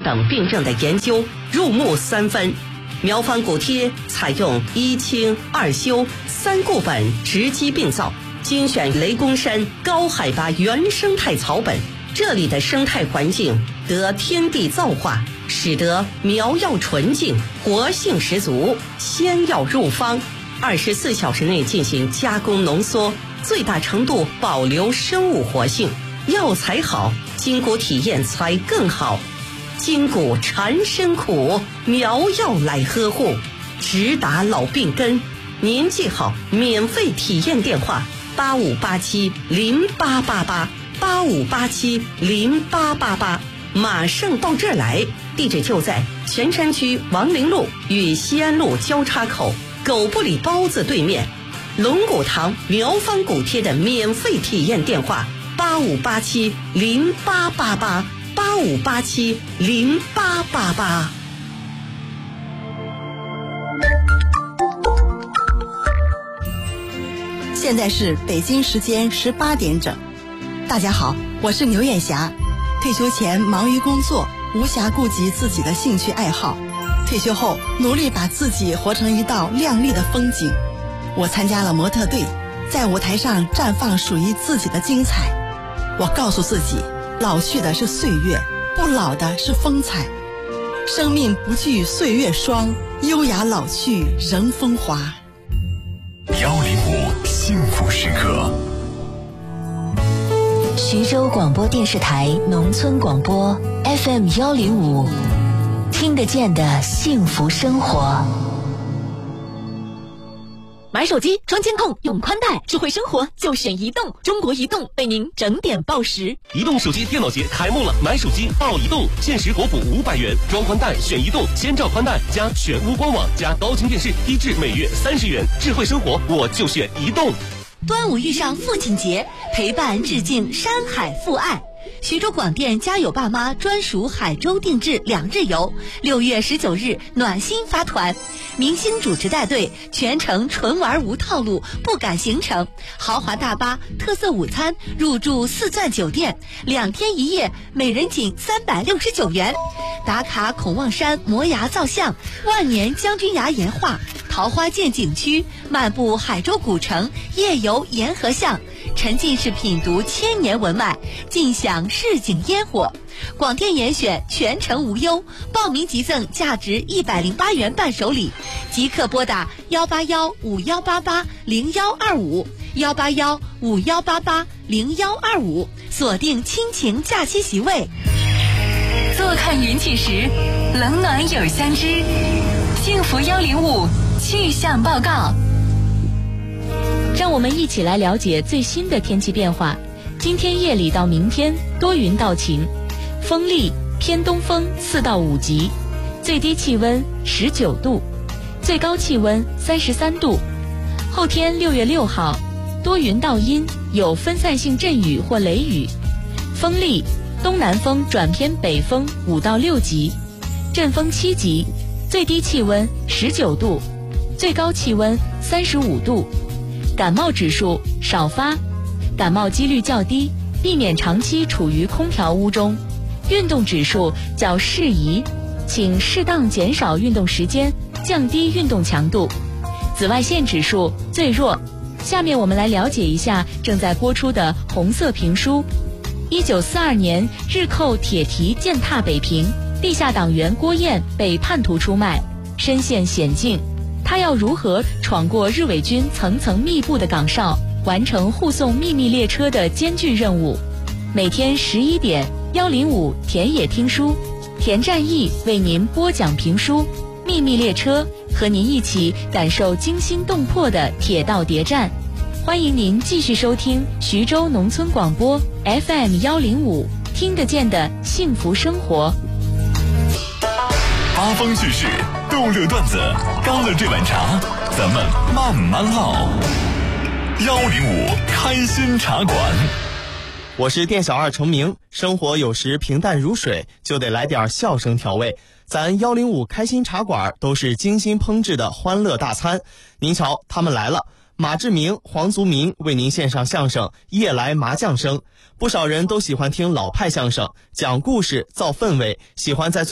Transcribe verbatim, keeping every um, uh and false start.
等病症的研究，入木三分。苗方骨贴采用一清二修三固本直击病灶，精选雷公山高海拔原生态草本，这里的生态环境得天地造化，使得苗药纯净，活性十足，鲜药入方，二十四小时内进行加工浓缩，最大程度保留生物活性。药材好，筋骨体验才更好。筋骨缠身苦，苗药来呵护，直达老病根。您记好免费体验电话：八五八七零八八八，八五八七零八八八。马上到这儿来，地址就在泉山区王陵路与西安路交叉口狗不理包子对面。龙骨堂苗方骨贴的免费体验电话：八五八七零八八八。八五八七零八八八。 现在是北京时间十八点整。大家好，我是牛艳霞。退休前忙于工作，无暇顾及自己的兴趣爱好。退休后努力把自己活成一道亮丽的风景。我参加了模特队，在舞台上绽放属于自己的精彩。我告诉自己，老去的是岁月，不老的是风采。生命不惧岁月霜，优雅老去仍风华。 幺零五幸福时刻。 徐州广播电视台农村广播 F M 幺零五，听得见的幸福生活。 买手机装监控用宽带，智慧生活就选移动。中国移动为您整点报时。 移动手机电脑节开幕了，买手机报移动，限时国补五百元，装宽带选移动，千兆宽带加全屋官网加高清电视，低至每月三十元。智慧生活我就选移动。 端午遇上父亲节，陪伴致敬山海父爱。徐州广电家有爸妈专属海州定制两日游，六月十九日暖心发团，明星主持带队，全程纯玩无套路，不赶行程，豪华大巴，特色午餐，入住四钻酒店，两天一夜，每人仅三百六十九元。打卡孔望山摩崖造像，万年将军崖岩画，桃花涧景区，漫步海州古城，夜游沿河巷，沉浸式品读千年文脉，尽享市井烟火。广电严选全程无忧，报名即赠价值一百零八元伴手礼，即刻拨打幺八幺五幺八八零幺二五幺八幺五幺八八零幺二五，锁定亲情假期席位。 坐看云起时，冷暖有相知。幸福幺零五气象报告。 让我们一起来了解最新的天气变化。今天夜里到明天多云到晴，风力偏东风四到五级，最低气温十九度，最高气温三十三度。后天六月六号多云到阴，有分散性阵雨或雷雨，风力东南风转偏北风五到六级，阵风七级，最低气温十九度，最高气温三十五度。感冒指数少发，感冒几率较低，避免长期处于空调屋中。运动指数较适宜，请适当减少运动时间，降低运动强度。紫外线指数最弱。下面我们来了解一下正在播出的红色评书。一九四二年，日寇铁蹄践踏北平，地下党员郭燕被叛徒出卖，身陷险境。他要如何闯过日伪军层层密布的岗哨，完成护送秘密列车的艰巨任务？每天十一点，幺零五田野听书，田占义为您播讲评书《秘密列车》，和您一起感受惊心动魄的铁道谍战。欢迎您继续收听徐州农村广播 F M 幺零五，听得见的幸福生活。 八方趣事，逗乐段子，干了这碗茶，咱们慢慢唠。幺零五开心茶馆。 我是店小二程明，生活有时平淡如水，就得来点笑声调味。咱幺零五开心茶馆都是精心烹制的欢乐大餐。您瞧，他们来了。马志明、黄族民为您献上相声《夜来麻将声》。不少人都喜欢听老派相声，讲故事造氛围，喜欢在